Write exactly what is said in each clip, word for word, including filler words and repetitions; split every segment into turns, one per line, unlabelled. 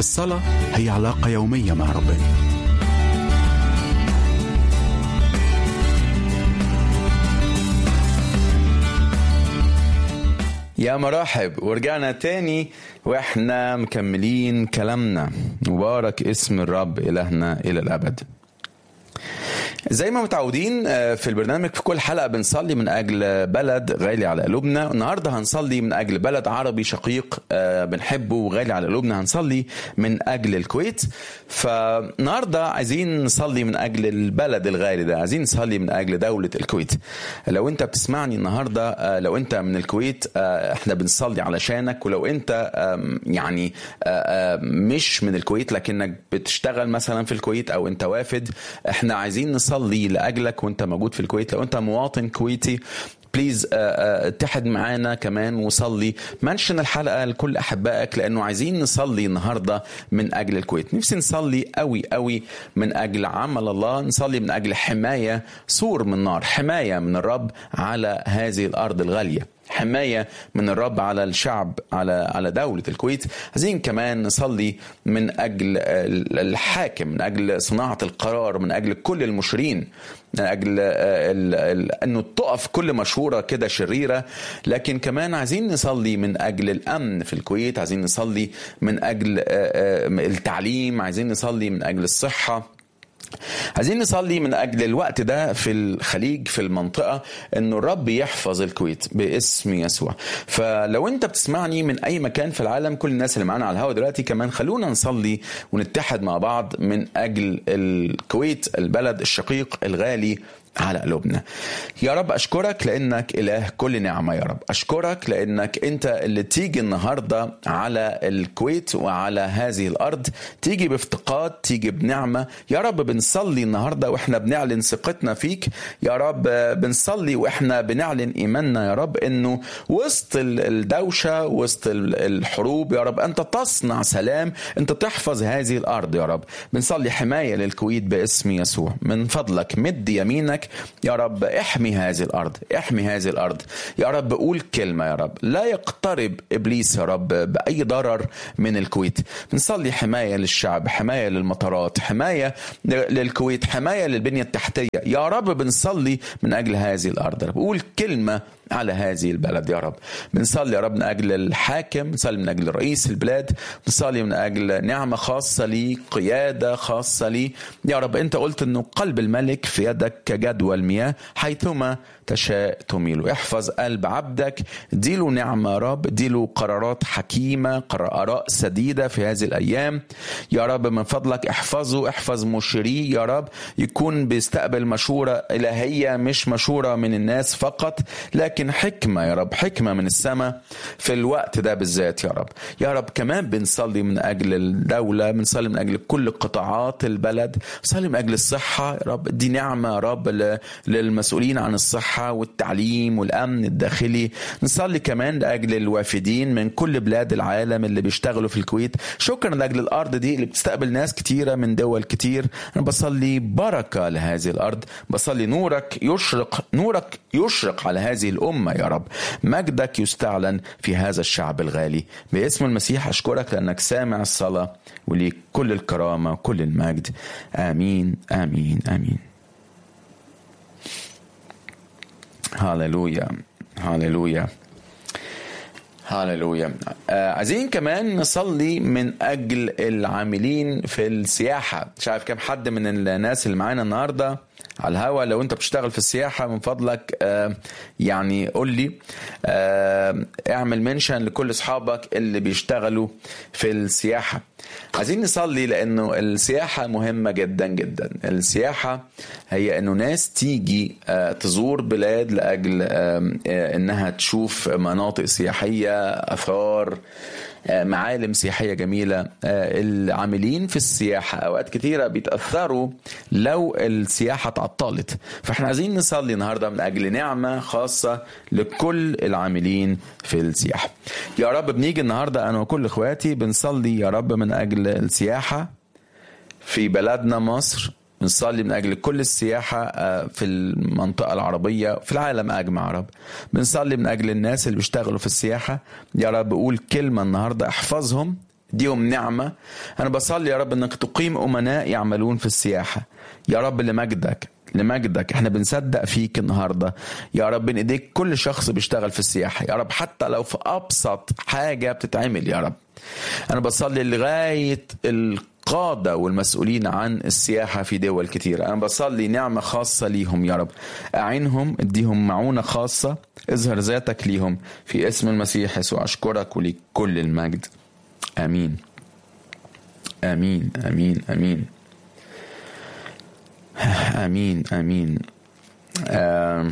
الصلاة هي علاقة يومية مع ربنا.
يا مرحب، ورجعنا تاني واحنا مكملين كلامنا. مبارك اسم الرب إلهنا إلى الأبد. زي ما متعودين في البرنامج في كل حلقة بنصلي من أجل بلد غالي على قلوبنا. النهاردة هنصلي من أجل بلد عربي شقيق بنحبه وغالي على قلوبنا، هنصلي من أجل الكويت. فالنهاردة عايزين نصلي من أجل البلد الغالي ده، عايزين نصلي من أجل دولة الكويت. لو أنت بتسمعني النهاردة، لو أنت من الكويت احنا بنصلي علشانك، ولو أنت يعني مش من الكويت لكنك بتشتغل مثلا في الكويت أو أنت وافد، احنا عايزين نصلي صلي لأجلك وانت موجود في الكويت. لو انت مواطن كويتي بليز اتحد معانا كمان وصلي، منشن الحلقة لكل أحبائك، لأنه عايزين نصلي النهاردة من أجل الكويت. نفسي نصلي قوي قوي من أجل عمل الله، نصلي من أجل حماية، سور من نار، حماية من الرب على هذه الأرض الغالية، حماية من الرب على الشعب، على على دولة الكويت. عايزين كمان نصلي من أجل الحاكم، من أجل صناعة القرار، من أجل كل المشرين، من أجل أنه تقف كل مشورة كده شريرة. لكن كمان عايزين نصلي من أجل الأمن في الكويت، عايزين نصلي من أجل التعليم، عايزين نصلي من أجل الصحة، عايزين نصلي من أجل الوقت ده في الخليج، في المنطقة، أنه الرب يحفظ الكويت باسم يسوع. فلو أنت بتسمعني من أي مكان في العالم، كل الناس اللي معنا على الهواء دلوقتي كمان، خلونا نصلي ونتحد مع بعض من أجل الكويت، البلد الشقيق الغالي على قلوبنا. يا رب أشكرك لأنك إله كل نعمة. يا رب أشكرك لأنك أنت اللي تيجي النهاردة على الكويت وعلى هذه الأرض، تيجي بافتقاد، تيجي بنعمة. يا رب بنصلي النهاردة وإحنا بنعلن ثقتنا فيك. يا رب بنصلي وإحنا بنعلن إيماننا يا رب أنه وسط الدوشة، وسط الحروب، يا رب أنت تصنع سلام، أنت تحفظ هذه الأرض. يا رب بنصلي حماية للكويت باسم يسوع. من فضلك مد يمينك يا رب، احمي هذه الأرض، احمي هذه الأرض. يا رب قول كلمة يا رب، لا يقترب إبليس يا رب بأي ضرر من الكويت. بنصلي حماية للشعب، حماية للمطارات، حماية للكويت، حماية للبنية التحتية. يا رب بنصلي من أجل هذه الأرض. يا رب قول كلمة على هذه البلد. يا رب بنصلي يا رب من أجل الحاكم، بنصلي من أجل رئيس البلاد، بنصلي من أجل نعمة خاصة لي، قيادة خاصة لي. يا رب أنت قلت أنه قلب الملك في يدك كجدوى المياه، حيثما تشاء تميله. احفظ قلب عبدك، ديله نعمة يا رب، ديله قرارات حكيمة، قرارات سديدة في هذه الأيام. يا رب من فضلك احفظه، احفظ مشيري يا رب، يكون بيستقبل مشورة إلهية، مش مشورة من الناس فقط، لكن حكمة يا رب، حكمة من السماء في الوقت ده بالذات. يا رب يا رب كمان بنصلي من أجل الدولة، بنصلي من أجل كل قطاعات البلد، بنصلي من أجل الصحة يا رب. دي نعمة يا رب للمسؤولين عن الصحة والتعليم والأمن الداخلي. نصلي كمان لأجل الوافدين من كل بلاد العالم اللي بيشتغلوا في الكويت. شكرا لأجل الأرض دي اللي بتستقبل ناس كتيرة من دول كتير. أنا بصلي بركة لهذه الأرض، بصلي نورك يشرق، نورك يشرق على هذه الأمة يا رب، مجدك يستعلن في هذا الشعب الغالي باسم المسيح. أشكرك لأنك سامع الصلاة، وليك كل الكرامة وكل المجد. آمين آمين آمين. هاليلويا هاليلويا هاليلويا. آه عايزين كمان نصلي من أجل العاملين في السياحة. مش عارف كم حد من الناس اللي معانا النهاردة على الهوا، لو انت بتشتغل في السياحة من فضلك آه يعني قول لي، آه اعمل منشن لكل اصحابك اللي بيشتغلوا في السياحة. عايزين نصلي لانه السياحة مهمة جدا جدا. السياحة هي انه ناس تيجي آه تزور بلاد لأجل آه آه انها تشوف مناطق سياحية، اثار، معالم سياحية جميلة. العاملين في السياحة أوقات كتيرة بيتأثروا لو السياحة تعطلت. فإحنا عايزين نصلي النهاردة من أجل نعمة خاصة لكل العاملين في السياحة. يا رب بنيجي النهاردة أنا وكل إخواتي بنصلي يا رب من أجل السياحة في بلدنا مصر، بنصلي من أجل كل السياحة في المنطقة العربية في العالم أجمع. رب بنصلي من أجل الناس اللي بيشتغلوا في السياحة. يا رب قول كلمة النهاردة، احفظهم اديهم نعمة. أنا بصلي يا رب أنك تقيم أمناء يعملون في السياحة يا رب لمجدك لمجدك. احنا بنصدق فيك النهاردة يا رب، بين ايديك كل شخص بيشتغل في السياحة يا رب، حتى لو في أبسط حاجة بتتعمل يا رب. أنا بصلي لغاية القادة والمسؤولين عن السياحة في دول كتير، أنا بصلي نعمة خاصة ليهم يا رب، أعينهم، اديهم معونة خاصة، اظهر ذاتك ليهم في اسم المسيح يسوع. أشكرك وليك كل المجد. آمين آمين آمين آمين آمين آمين. آه.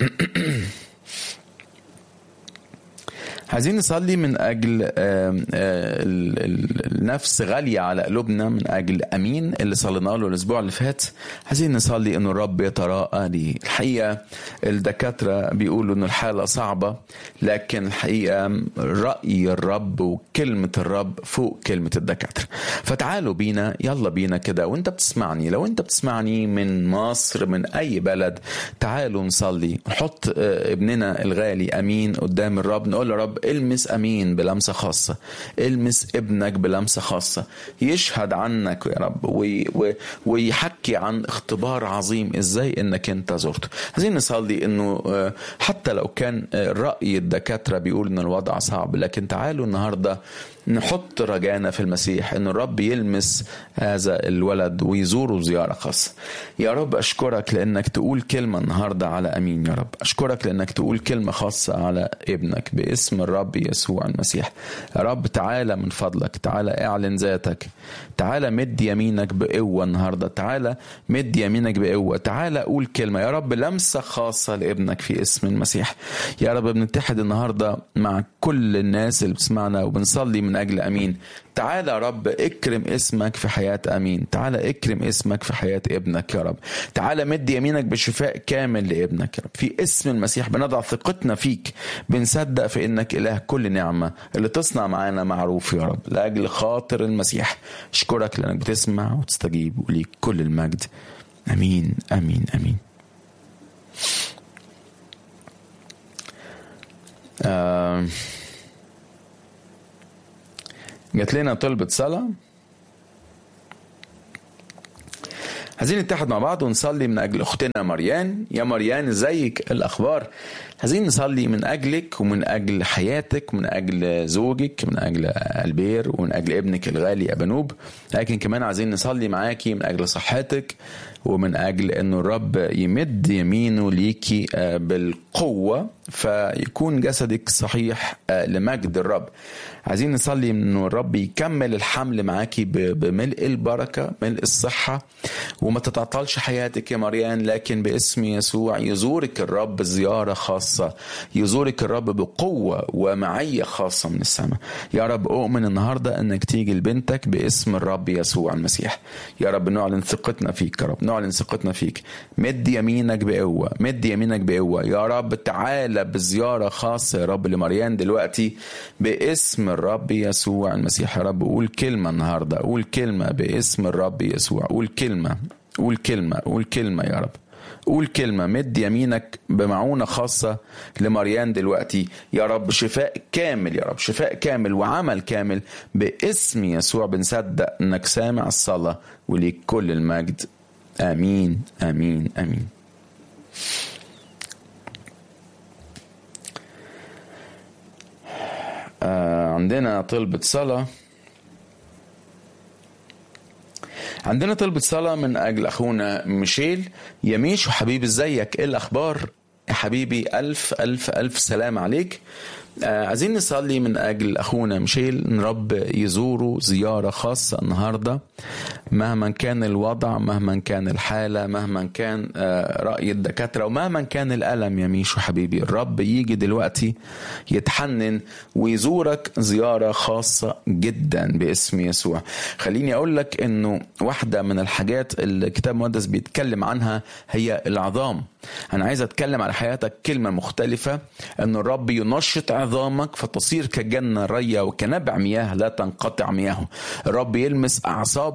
عايزين نصلي من أجل النفس غالية على قلوبنا، من أجل أمين اللي صلينا له الأسبوع اللي فات. عايزين نصلي إنه الرب يتراءى لي. الحقيقة الدكاترة بيقولوا إنه الحالة صعبة، لكن الحقيقة رأي الرب وكلمة الرب فوق كلمة الدكاترة. فتعالوا بينا، يلا بينا كده، وانت بتسمعني، لو انت بتسمعني من مصر من أي بلد، تعالوا نصلي، نحط ابننا الغالي أمين قدام الرب، نقول له رب المس أمين بلمسة خاصة، المس ابنك بلمسة خاصة، يشهد عنك يا رب وي وي ويحكي عن اختبار عظيم ازاي انك انت زرته. عايزين نصلي انه حتى لو كان رأي الدكاترة بيقول ان الوضع صعب، لكن تعالوا النهاردة نحط رجانا في المسيح ان الرب يلمس هذا الولد ويزوره زيارة خاصة. يا رب أشكرك لأنك تقول كلمة النهاردة على أمين يا رب، أشكرك لأنك تقول كلمة خاصة على ابنك باسم الرب يسوع المسيح. يا رب تعالى من فضلك، تعالى اعلن ذاتك، تعالى مد يمينك بقوة النهاردة، تعالى مد يمينك بقوة، تعالى قول كلمة يا رب، لمسة خاصة لابنك في اسم المسيح. يا رب بنتحد النهاردة مع كل الناس اللي بتسمعنا وبنصلي من أجل أمين. تعالى يا رب اكرم اسمك في حياة أمين، تعالى اكرم اسمك في حياة ابنك يا رب، تعالى مد يمينك بشفاء كامل لابنك يا رب في اسم المسيح. بنضع ثقتنا فيك، بنصدق في انك اله كل نعمة اللي تصنع معانا معروف يا رب، لأجل خاطر المسيح. اشكرك لأنك بتسمع وتستجيب، وليك كل المجد. أمين أمين أمين. آه جات لنا طلبة صلاة، عايزين نتحد مع بعض ونصلي من أجل أختنا مريان. يا مريان ازيك، الأخبار؟ عايزين نصلي من أجلك ومن أجل حياتك، من أجل زوجك، من أجل البير، ومن أجل ابنك الغالي أبنوب، لكن كمان عايزين نصلي معاكي من أجل صحتك، ومن أجل أنه الرب يمد يمينه ليكي بالقوة فيكون جسدك صحيح لمجد الرب. عايزين نصلي أنه الرب يكمل الحمل معاكي بملء البركة، ملء الصحة، وما تتعطلش حياتك يا مريان، لكن باسم يسوع يزورك الرب زيارة خاصة، يزورك الرب بقوة ومعية خاصة من السماء. يا رب أؤمن النهاردة أنك تيجي لبنتك باسم الرب يسوع المسيح. يا رب نعلن ثقتنا فيك، يا رب نعلن ثقتنا فيك. مد يمينك بقوة، مد يمينك بقوة يا رب، تعالى بزيارة خاصة يا رب لمريان دلوقتي باسم الرب يسوع المسيح. يا رب قول كلمة النهاردة، قول كلمة باسم الرب يسوع، قول كلمة، قول كلمة، قول كلمة يا رب، قول كلمة. مد يمينك بمعونة خاصة لمريان دلوقتي يا رب، شفاء كامل يا رب، شفاء كامل وعمل كامل باسم يسوع. بنصدق انك سامع الصلاة وليك كل المجد. آمين آمين آمين. آه عندنا طلبة صلاة، عندنا طلبة صلاة من أجل أخونا ميشيل. يا ميشو حبيبي ازيك، ايه الأخبار يا حبيبي؟ ألف ألف ألف سلام عليك. آه عايزين نصلي من أجل أخونا ميشيل إن رب يزوره زيارة خاصة النهاردة، مهما كان الوضع، مهما كان الحالة، مهما كان آه رأي الدكاترة، ومهما كان الألم يا ميشو حبيبي، الرب يجي دلوقتي يتحنن ويزورك زيارة خاصة جدا باسم يسوع. خليني أقول لك إنه واحدة من الحاجات اللي الكتاب المقدس بيتكلم عنها هي العظام. أنا عايز أتكلم على حياتك كلمة مختلفة، أن الرب ينشط عظامك فتصير كجنة رية وكنبع مياه لا تنقطع مياهه. الرب يلمس أعصابك، يلمس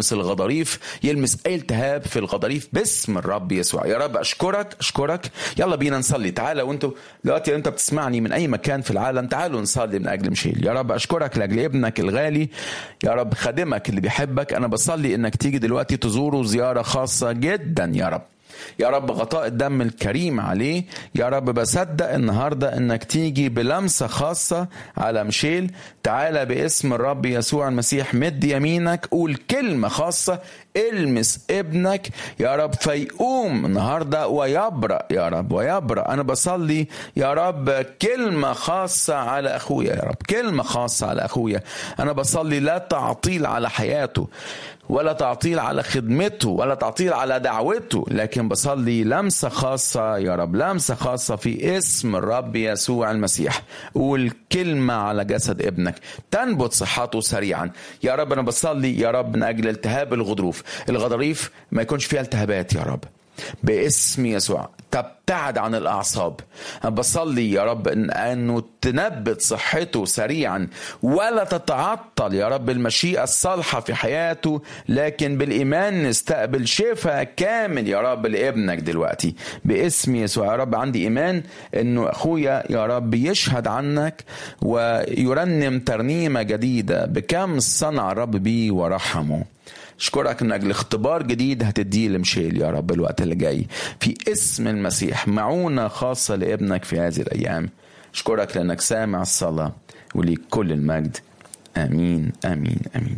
يلمس الغضاريف، يلمس اي التهاب في الغضاريف باسم الرب يسوع. يا رب اشكرك اشكرك. يلا بينا نصلي. تعالى وانتوا دلوقتي انت بتسمعني من اي مكان في العالم، تعالوا نصلي من اجل مشيل. يا رب اشكرك لاجل ابنك الغالي، يا رب خادمك اللي بيحبك. انا بصلي انك تيجي دلوقتي تزوره زيارة خاصة جدا يا رب. يا رب غطاء الدم الكريم عليه. يا رب بصدق النهاردة انك تيجي بلمسة خاصة على مشيل. تعالى باسم الرب يسوع المسيح، مد يمينك، قول كلمة خاصة، المس ابنك يا رب فيقوم النهاردة ويبرأ يا رب ويبرأ. أنا بصلي يا رب كلمة خاصة على أخويا، يا رب كلمة خاصة على أخويا. أنا بصلي لا تعطيل على حياته، ولا تعطيل على خدمته، ولا تعطيل على دعوته، لكن بصلي لمسة خاصة يا رب، لمسة خاصة في اسم الرب يسوع المسيح. قول كلمة على جسد ابنك تنبت صحته سريعا يا رب. أنا بصلي يا رب من أجل التهاب الغضروف، الغضاريف ما يكونش فيها التهابات يا رب باسم يسوع، تبتعد عن الأعصاب. بصلي يا رب إن أنه تنبت صحته سريعا ولا تتعطل يا رب المشيئة الصالحة في حياته، لكن بالإيمان نستقبل شفاء كامل يا رب لابنك دلوقتي باسم يسوع. يا رب عندي إيمان أنه أخويا يا رب يشهد عنك ويرنم ترنيمة جديدة بكم صنع رب بيه ورحمه. اشكرك من أجل اختبار جديد هتديه لمشيل يا رب الوقت اللي جاي في اسم المسيح، معونة خاصة لابنك في هذه الأيام. اشكرك لأنك سامع الصلاة وليك كل المجد. آمين آمين آمين.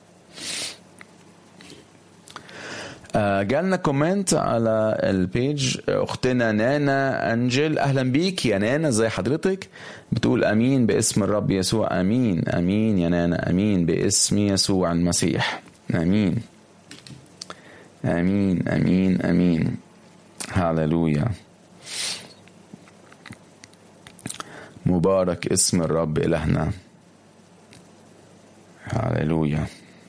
آه جالنا كومنت على البيج، أختنا نانا أنجل، أهلا بيك يا نانا، زي حضرتك؟ بتقول أمين باسم الرب يسوع. أمين أمين يا نانا، أمين باسم يسوع المسيح. آمين آمين آمين آمين. هاللويا. مبارك اسم الرب إلهنا. هاللويا.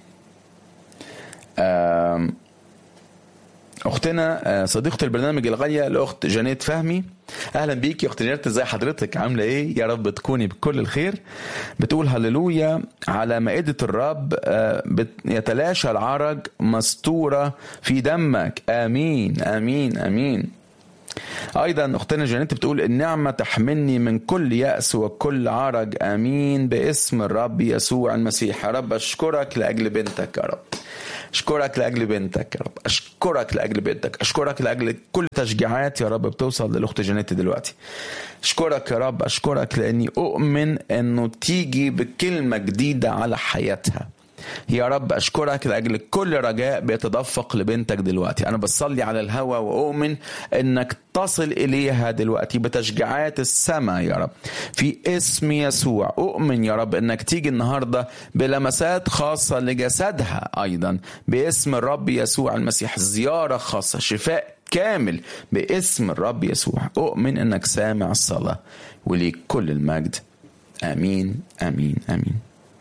أختنا صديقة البرنامج الغالية الأخت جانيت فهمي، أهلا بيك يا أخت جانيت، ازي حضرتك؟ عاملة إيه؟ يا رب تكوني بكل الخير. بتقول هللويا، على مائدة الرب يتلاشى العرج مستورة في دمك. آمين آمين آمين. أيضا أختنا جانيت بتقول النعمة تحملني من كل يأس وكل عرج. آمين باسم الرب يسوع المسيح. يا رب أشكرك لأجل بنتك يا رب، أشكرك لأجل بنتك يا رب، أشكرك لأجل بنتك، أشكرك لأجل كل تشجيعات يا رب بتوصل للأخت جانيت دلوقتي. أشكرك يا رب، أشكرك لأني أؤمن أنه تيجي بكلمة جديدة على حياتها يا رب. أشكرك لأجل كل رجاء بيتدفق لبنتك دلوقتي. أنا بصلي على الهوى وأؤمن أنك تصل إليها دلوقتي بتشجيعات السماء يا رب في اسم يسوع. أؤمن يا رب أنك تيجي النهاردة بلمسات خاصة لجسدها أيضا باسم الرب يسوع المسيح، زيارة خاصة، شفاء كامل باسم الرب يسوع. أؤمن أنك سامع الصلاة وليك كل المجد. آمين آمين آمين.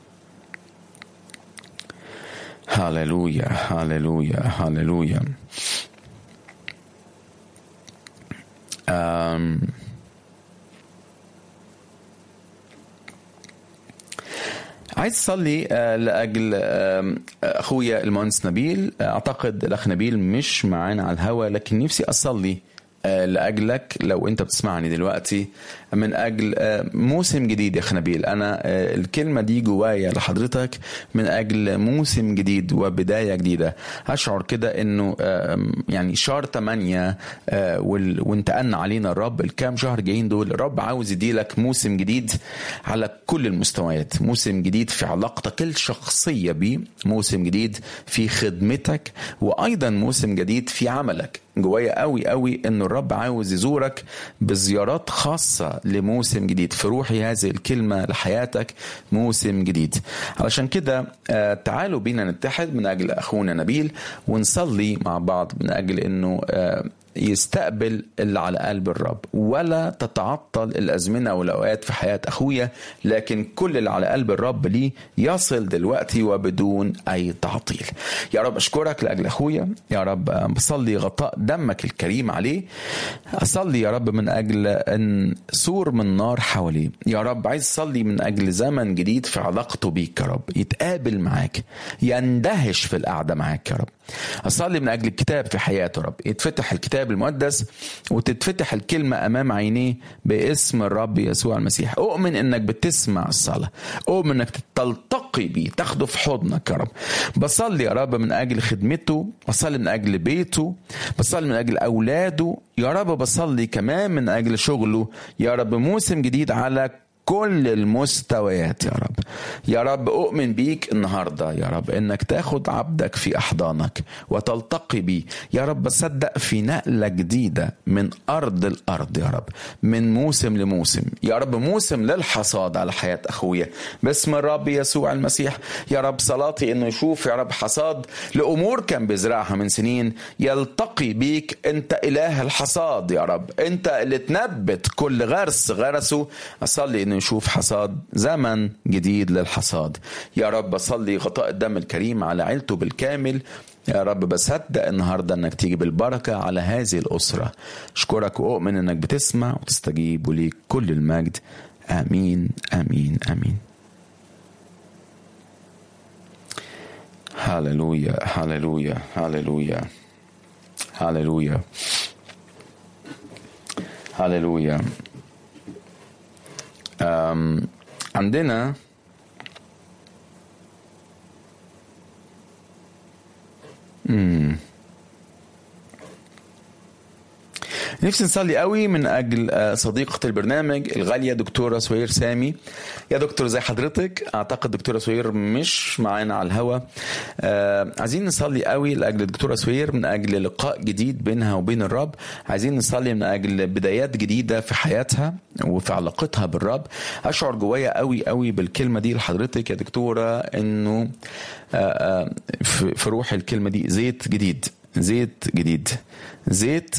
هاللويا هاللويا هاللويا. أم عايز أصلي لأجل أخويا المهندس نبيل. أعتقد الأخ نبيل مش معانا على الهوا، لكن نفسي أصلي لأجلك لو أنت بتسمعني دلوقتي من أجل موسم جديد يا أخ نبيل. أنا الكلمة دي جوايا لحضرتك من أجل موسم جديد وبداية جديدة. أشعر كده أنه يعني شهر تمانية وانتقلنا علينا الرب الكام شهر جايين دول، الرب عاوز يديلك موسم جديد على كل المستويات، موسم جديد في علاقتك الشخصية بيه، موسم جديد في خدمتك، وأيضا موسم جديد في عملك. جوايا قوي قوي أنه الرب عاوز يزورك بزيارات خاصة لموسم جديد. في روحي هذه الكلمة لحياتك موسم جديد. علشان كده تعالوا بينا نتحد من أجل أخونا نبيل ونصلي مع بعض من أجل أنه يستقبل اللي على قلب الرب، ولا تتعطل الأزمنة والأوقات في حياة أخويا، لكن كل اللي على قلب الرب ليه يصل دلوقتي وبدون أي تعطيل. يا رب أشكرك لأجل أخويا، يا رب بصلي غطاء دمك الكريم عليه، أصلي يا رب من أجل أن سور من نار حواليه، يا رب عايز أصلي من أجل زمن جديد في علاقته بيك يا رب، يتقابل معاك، يندهش في القعدة معاك يا رب. أصلي من أجل الكتاب في حياته يا رب، يتفتح الكتاب المقدس وتتفتح الكلمة أمام عينيه باسم الرب يسوع المسيح. أؤمن أنك بتسمع الصلاة، أؤمن أنك تلتقي بيه، تاخده في حضنك يا رب. بصلي يا رب من أجل خدمته، بصلي من أجل بيته، بصلي من أجل أولاده يا رب، بصلي كمان من أجل شغله يا رب. موسم جديد على كل المستويات يا رب. يا رب أؤمن بيك النهاردة يا رب أنك تاخد عبدك في أحضانك وتلتقي بيه يا رب. بصدق في نقلة جديدة من أرض الأرض يا رب، من موسم لموسم يا رب، موسم للحصاد على حياة أخويا باسم الرب يسوع المسيح. يا رب صلاتي أنه يشوف يا رب حصاد لأمور كان بيزرعها من سنين، يلتقي بيك أنت إله الحصاد يا رب، أنت اللي تنبت كل غرس غرسه. أصلي أنه يشوف حصاد، زمن جديد للحصاد يا رب. بصلي غطاء الدم الكريم على عيلته بالكامل يا رب. بصدق النهاردة أنك تيجي بالبركة على هذه الأسرة. أشكرك وأؤمن أنك بتسمع وتستجيب، وليك كل المجد. آمين آمين آمين. هاللويا هاللويا هاللويا هاللويا هاللويا. عندنا مم. نفسي نصلي قوي من أجل صديقة البرنامج الغالية دكتورة سوير سامي. يا دكتور زي حضرتك، أعتقد دكتورة سوير مش معانا على الهوا. آه عايزين نصلي قوي لأجل دكتورة سوير من أجل لقاء جديد بينها وبين الرب. عايزين نصلي من أجل بدايات جديدة في حياتها وفي علاقتها بالرب. أشعر جوايا قوي قوي بالكلمة دي لحضرتك يا دكتورة، إنه آه آه في روح الكلمة دي زيت جديد، زيت جديد، زيت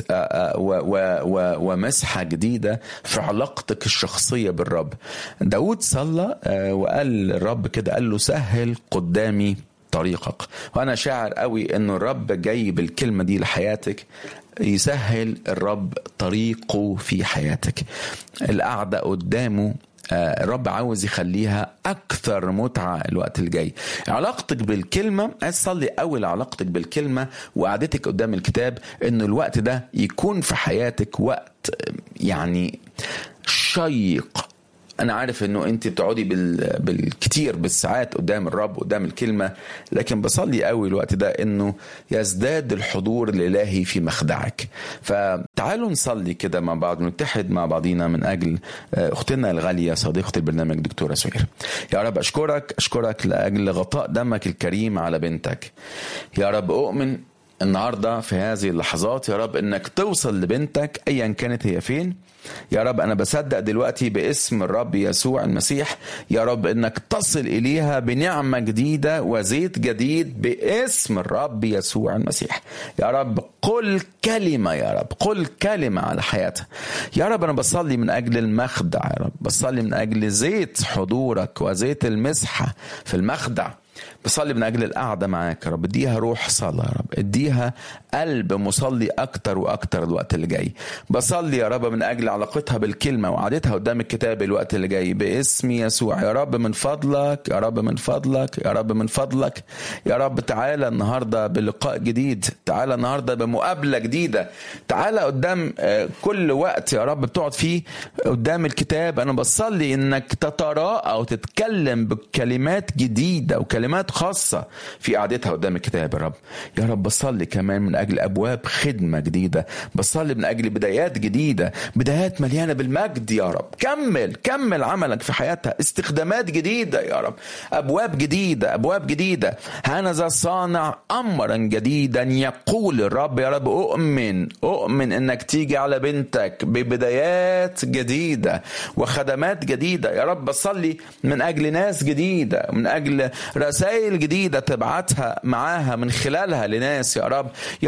ومسحة جديدة في علاقتك الشخصية بالرب. داود صلى وقال الرب كده، قال له سهل قدامي طريقك. وأنا شاعر قوي إنه الرب جاي بالكلمة دي لحياتك، يسهل الرب طريقه في حياتك. القعدة قدامه الرب عاوز يخليها أكثر متعة الوقت الجاي. علاقتك بالكلمة، عايز تصلي أول علاقتك بالكلمة وقعدتك قدام الكتاب، إنه الوقت ده يكون في حياتك وقت يعني شيق. أنا عارف إنه أنت بتقعدي بالكتير بالساعات قدام الرب قدام الكلمة، لكن بصلي قوي الوقت ده إنه يزداد الحضور الإلهي في مخدعك. فتعالوا نصلي كده مع بعض، نتحد مع بعضينا من أجل أختنا الغالية صديقة البرنامج دكتورة سوير. يا رب أشكرك أشكرك لأجل غطاء دمك الكريم على بنتك. يا رب أؤمن النهاردة في هذه اللحظات يا رب إنك توصل لبنتك أيا كانت هي فين. يا رب أنا بصدق دلوقتي باسم الرب يسوع المسيح يا رب إنك تصل إليها بنعمة جديدة وزيت جديد باسم الرب يسوع المسيح. يا رب قل كلمة، يا رب قل كلمة على حياتها. يا رب أنا بصلي من أجل المخدع، يا رب بصلي من أجل زيت حضورك وزيت المسحة في المخدع. بصلي من أجل القعدة معاك يا رب، اديها روح صلاة يا رب، اديها قلب مصلي أكتر وأكتر الوقت اللي جاي. بصلي يا رب من أجل علاقتها بالكلمة وقعدتها قدام الكتاب الوقت اللي جاي باسم يسوع. يا رب من فضلك، يا رب من فضلك، يا رب من فضلك يا رب تعالى النهاردة بلقاء جديد، تعالى النهاردة بمقابلة جديدة، تعالى قدام كل وقت يا رب بتقعد فيه قدام الكتاب. أنا بصلي إنك تتراءى وتتكلم بكلمات جديدة وكلمات خاصة في قعدتها قدام الكتاب يا رب. يا رب بصلي كمان من أجل أبواب خدمة جديدة، بصلي من أجل بدايات جديدة، بدايات مليانة بالمجد يا رب. كمل كمل عملك في حياتها، استخدامات جديدة يا رب، أبواب جديدة أبواب جديدة. هانذا صانع أمرا جديدا يقول الرب. يا رب أؤمن أؤمن إنك تيجي على بنتك ببدايات جديدة وخدمات جديدة يا رب. بصلي من أجل ناس جديدة، من أجل رسائل جديدة تبعتها معاها من خلالها لناس يا رب. يا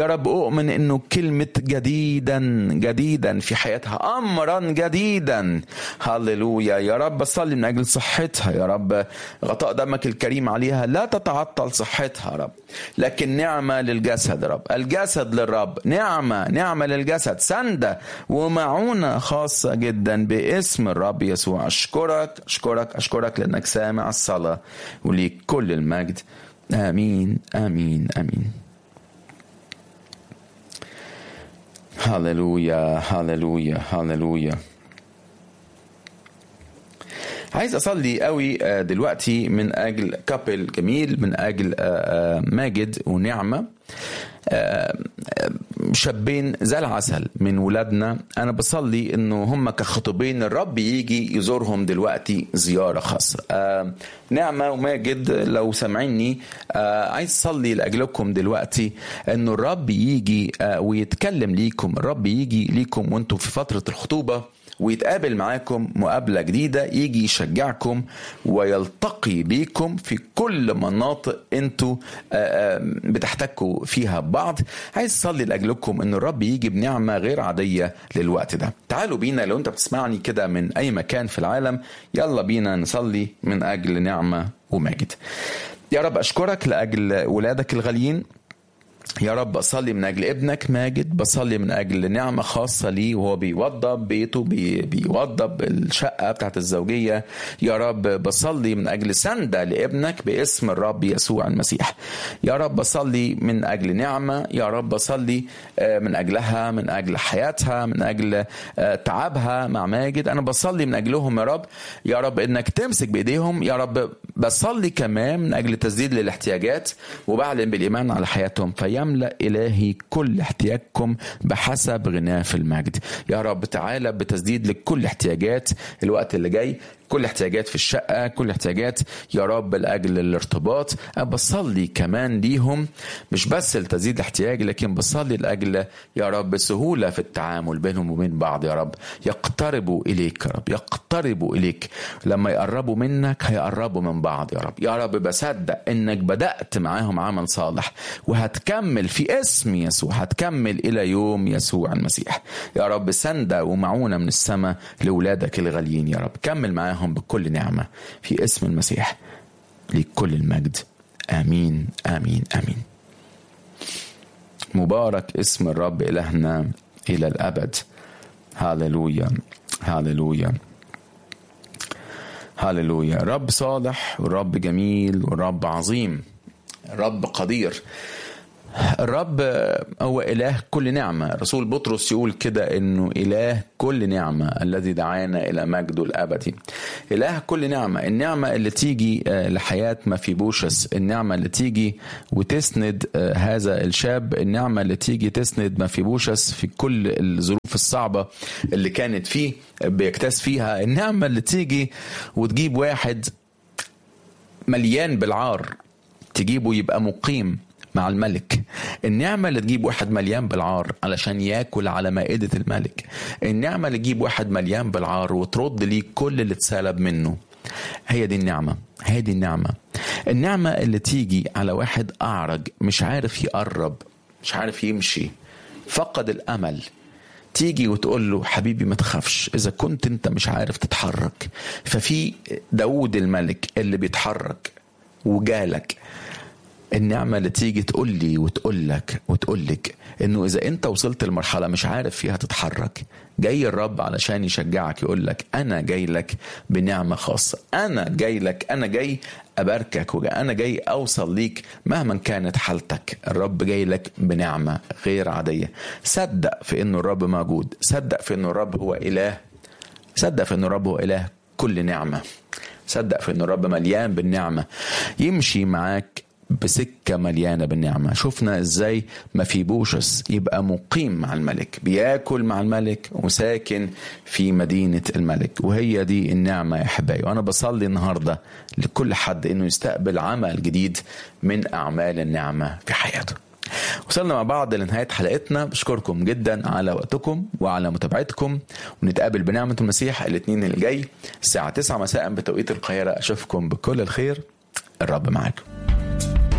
يا رب أؤمن إنه كلمة جديدا جديدا في حياتها، أمرا جديدا. هللويا يا رب. بصلي من أجل صحتها يا رب، غطاء دمك الكريم عليها، لا تتعطل صحتها يا رب، لكن نعمة للجسد يا رب، الجسد للرب، نعمة نعمة للجسد، سندة ومعونة خاصة جدا باسم الرب يسوع. أشكرك أشكرك أشكرك لأنك سامع الصلاة، وليك كل المجد. آمين آمين آمين. هاللويا هاللويا هاللويا. عايز أصلي قوي دلوقتي من أجل كابل جميل، من أجل ماجد ونعمة، شابين زي العسل من ولادنا. أنا بصلي إنه هم كخطوبين الرب يجي يزورهم دلوقتي زيارة خاصة. نعمة وماجد لو سمعني، عايز أصلي لأجلكم دلوقتي إنه الرب يجي ويتكلم ليكم، الرب يجي ليكم وانتم في فترة الخطوبة ويتقابل معاكم مقابلة جديدة، يجي يشجعكم ويلتقي بيكم في كل مناطق انتوا بتحتكوا فيها ببعض. عايز اصلي لاجلكم ان الرب يجي بنعمة غير عادية للوقت ده. تعالوا بينا، لو انت بتسمعني كده من اي مكان في العالم، يلا بينا نصلي من اجل نعمة وماجد. يا رب اشكرك لاجل ولادك الغاليين يا رب. بصلي من أجل ابنك ماجد، بصلي من أجل نعمة خاصة ليه وهو بيوضب بيته، بي بيوضب الشقة بتاعت الزوجية يا رب. بصلي من أجل سندة لابنك باسم الرب يسوع المسيح يا رب. بصلي من أجل نعمة يا رب، بصلي من أجلها، من أجل حياتها، من أجل تعبها مع ماجد. أنا بصلي من أجلهم يا رب يا رب إنك تمسك بإيديهم يا رب. بصلي كمان من أجل تسديد للاحتياجات، وبعلن بالإيمان على حياتهم فيملأ إلهي كل احتياجكم بحسب غناه في المجد يا رب. تعالى بتسديد لكل احتياجات الوقت اللي جاي، كل احتياجات في الشقة، كل احتياجات يا رب لأجل الارتباط. بصلي كمان ليهم مش بس لتزيد احتياج، لكن بصلي لأجل يا رب سهولة في التعامل بينهم وبين بعض يا رب. يقتربوا إليك يا رب، يقتربوا إليك. لما يقربوا منك هيقربوا من بعض يا رب. يا رب بصدق إنك بدأت معاهم عمل صالح وهتكمل في اسم يسوع، هتكمل إلى يوم يسوع المسيح يا رب. سندة ومعونة من السماء لولادك الغاليين يا رب. كمل معاهم بكل نعمة في اسم المسيح، لكل المجد. آمين آمين آمين. مبارك اسم الرب إلهنا إلى الأبد. هاللويا هاللويا هاللويا. رب صالح والرب جميل والرب عظيم، رب قدير. الرب هو إله كل نعمة. رسول بطرس يقول كده إنه إله كل نعمة الذي دعانا إلى مجده الأبدي. إله كل نعمة، النعمة اللي تيجي لحياة مفيبوشس، النعمة اللي تيجي وتسند هذا الشاب، النعمة اللي تيجي تسند مفيبوشس في كل الظروف الصعبة اللي كانت فيه بيكتاز فيها، النعمة اللي تيجي وتجيب واحد مليان بالعار تجيبه يبقى مقيم مع الملك، النعمة اللي تجيب واحد مليان بالعار علشان ياكل على مائدة الملك، النعمة اللي تجيب واحد مليان بالعار وترد ليه كل اللي اتسلب منه. هي دي النعمة، هي دي النعمة. النعمة اللي تيجي على واحد أعرج مش عارف يقرب، مش عارف يمشي، فقد الأمل، تيجي وتقول له حبيبي ما تخافش، إذا كنت أنت مش عارف تتحرك ففي داود الملك اللي بيتحرك وجالك. النعمة اللي تيجي تقول لي وتقول لك وتقول لك إنه إذا أنت وصلت المرحلة مش عارف فيها تتحرك، جاي الرب علشان يشجعك يقول لك أنا جاي لك بنعمة خاصة، أنا جاي لك، أنا جاي أباركك، وأنا جاي أوصل ليك مهما كانت حالتك. الرب جاي لك بنعمة غير عادية. صدق في إنه الرب موجود، صدق في إنه الرب هو إله، صدق في إنه الرب هو إله كل نعمة، صدق في إنه الرب مليان بالنعمة، يمشي معاك بسكة مليانة بالنعمة. شفنا ازاي مفيبوشس يبقى مقيم مع الملك، بياكل مع الملك وساكن في مدينة الملك، وهي دي النعمة يا حبايبي. وانا بصلي النهاردة لكل حد انه يستقبل عمل جديد من اعمال النعمة في حياته. وصلنا مع بعض لنهاية حلقتنا. بشكركم جدا على وقتكم وعلى متابعتكم، ونتقابل بنعمة المسيح الاثنين اللي جاي الساعة تسعة مساء بتوقيت القاهرة. اشوفكم بكل الخير، الرب معاكم.